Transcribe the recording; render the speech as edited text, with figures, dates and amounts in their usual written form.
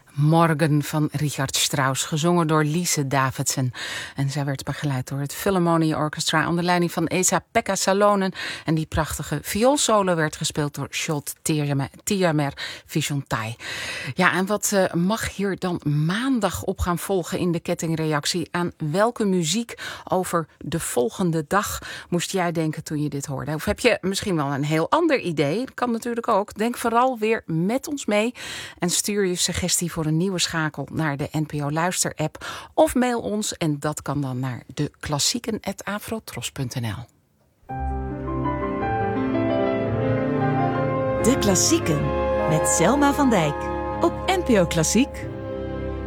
Morgen van Richard Strauss, gezongen door Lise Davidsen. En zij werd begeleid door het Philharmonia Orchestra onder leiding van Esa-Pekka Salonen. En die prachtige vioolsolo werd gespeeld door Zsolt Tiamer Visontai. Ja, en wat mag hier dan maandag op gaan volgen in de kettingreactie? Aan welke muziek over de volgende dag moest jij denken toen je dit hoorde? Of heb je misschien wel een heel ander idee? Dat kan natuurlijk ook. Denk vooral weer met ons mee en stuur je suggestie voor een nieuwe schakel naar de NPO Luister app of mail ons en dat kan dan naar deklassieken@afrotros.nl. De Klassieken met Selma van Dijk op NPO Klassiek.